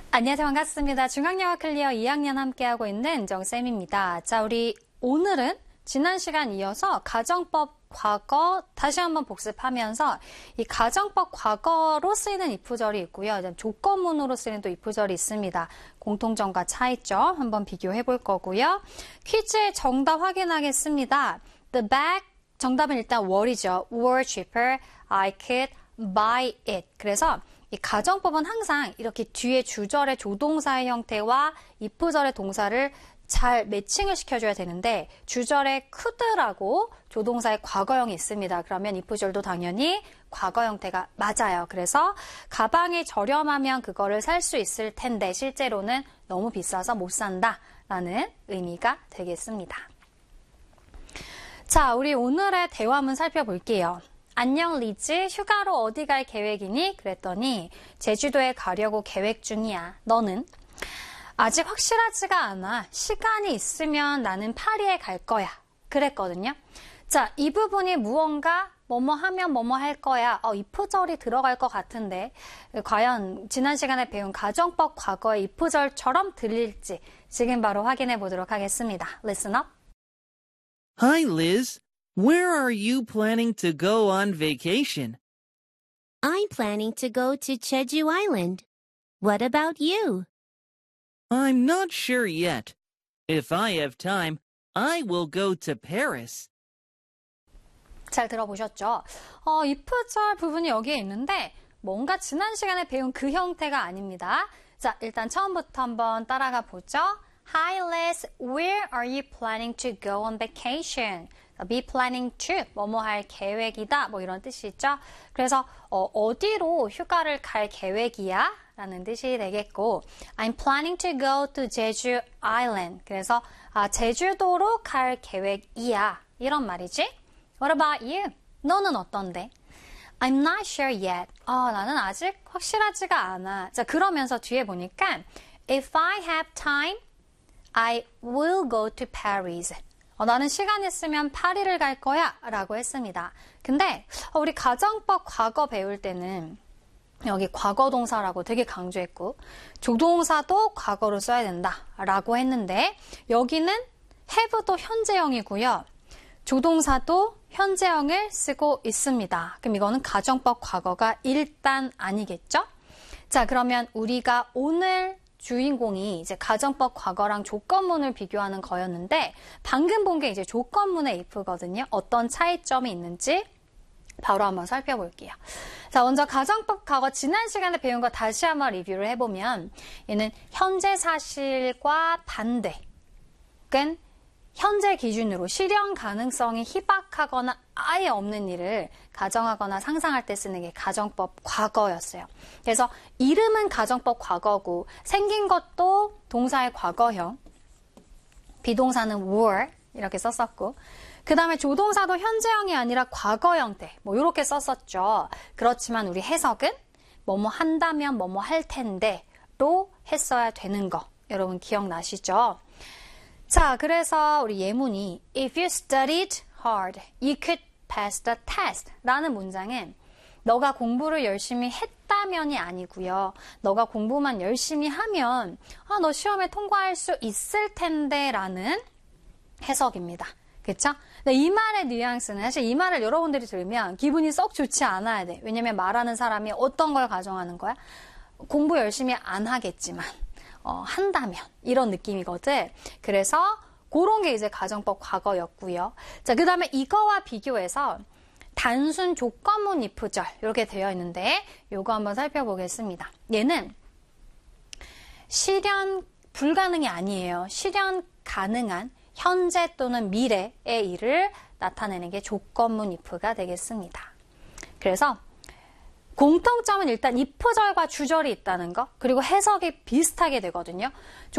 안녕하세요. 반갑습니다. 중학영어 클리어 2학년 함께하고 있는 정쌤입니다. 자, 우리 오늘은 지난 시간 이어서 가정법 과거 다시 한번 복습하면서 이 가정법 과거로 쓰이는 if절이 있고요. 조건문으로 쓰이는 또 if절이 있습니다. 공통점과 차이점 한번 비교해 볼 거고요. 퀴즈의 정답 확인하겠습니다. The bag, 정답은 일단 were이죠. were cheaper, I could buy it. 그래서 이 가정법은 항상 이렇게 뒤에 주절의 조동사의 형태와 if절의 동사를 잘 매칭을 시켜줘야 되는데 주절에 could라고 조동사의 과거형이 있습니다. 그러면 if절도 당연히 과거 형태가 맞아요. 그래서 가방이 저렴하면 그거를 살 수 있을 텐데 실제로는 너무 비싸서 못 산다 라는 의미가 되겠습니다. 자, 우리 오늘의 대화문 살펴볼게요. 안녕 리즈, 휴가로 어디 갈 계획이니? 그랬더니 제주도에 가려고 계획 중이야. 너는? 아직 확실하지가 않아. 시간이 있으면 나는 파리에 갈 거야. 그랬거든요. 자, 이 부분이 무언가 뭐뭐 하면 뭐뭐 할 거야. if절이 들어갈 것 같은데 과연 지난 시간에 배운 가정법 과거의 if절처럼 들릴지 지금 바로 확인해 보도록 하겠습니다. Listen up. Hi, Liz. Where are you planning to go on vacation? I'm planning to go to Jeju Island. What about you? I'm not sure yet. If I have time, I will go to Paris. 잘 들어보셨죠? if절 부분이 여기에 있는데 뭔가 지난 시간에 배운 그 형태가 아닙니다. 자, 일단 처음부터 한번 따라가 보죠. Hi Liz, where are you planning to go on vacation? Be planning to, 뭐뭐 할 계획이다, 뭐 이런 뜻이죠. 그래서 어디로 휴가를 갈 계획이야? 라는 뜻이 되겠고 I'm planning to go to Jeju Island. 그래서 제주도로 갈 계획이야. 이런 말이지. What about you? 너는 어떤데? I'm not sure yet. 나는 아직 확실하지가 않아. 자, 그러면서 뒤에 보니까 If I have time, I will go to Paris. 나는 시간 있으면 파리를 갈 거야 라고 했습니다. 근데 우리 가정법 과거 배울 때는 여기 과거동사라고 되게 강조했고 조동사도 과거로 써야 된다 라고 했는데 여기는 have도 현재형이고요. 조동사도 현재형을 쓰고 있습니다. 그럼 이거는 가정법 과거가 일단 아니겠죠? 자, 그러면 우리가 오늘 주인공이 이제 가정법 과거랑 조건문을 비교하는 거였는데 방금 본 게 이제 조건문의 if거든요. 어떤 차이점이 있는지 바로 한번 살펴볼게요. 자, 먼저 가정법 과거 지난 시간에 배운 거 다시 한번 리뷰를 해보면 얘는 현재 사실과 반대 혹은 현재 기준으로 실현 가능성이 희박하거나 아예 없는 일을 가정하거나 상상할 때 쓰는 게 가정법 과거였어요. 그래서 이름은 가정법 과거고 생긴 것도 동사의 과거형, 비동사는 were 이렇게 썼었고 그 다음에 조동사도 현재형이 아니라 과거 형태 뭐 이렇게 썼었죠. 그렇지만 우리 해석은 뭐뭐 한다면 뭐뭐 할 텐데로 했어야 되는 거 여러분 기억나시죠? 자, 그래서 우리 예문이 If you studied hard, you could pass the test 라는 문장은 너가 공부를 열심히 했다면이 아니고요. 너가 공부만 열심히 하면 너 시험에 통과할 수 있을 텐데 라는 해석입니다. 그쵸? 근데 이 말의 뉘앙스는 사실 이 말을 여러분들이 들으면 기분이 썩 좋지 않아야 돼. 왜냐면 말하는 사람이 어떤 걸 가정하는 거야? 공부 열심히 안 하겠지만 한다면 이런 느낌이거든. 그래서 그런 게 이제 가정법 과거였고요. 자, 그 다음에 이거와 비교해서 단순 조건문 if절 이렇게 되어 있는데 요거 한번 살펴보겠습니다. 얘는 실현 불가능이 아니에요. 실현 가능한 현재 또는 미래의 일을 나타내는 게 조건문 if가 되겠습니다. 그래서 공통점은 일단 if절과 주절이 있다는 거 그리고 해석이 비슷하게 되거든요.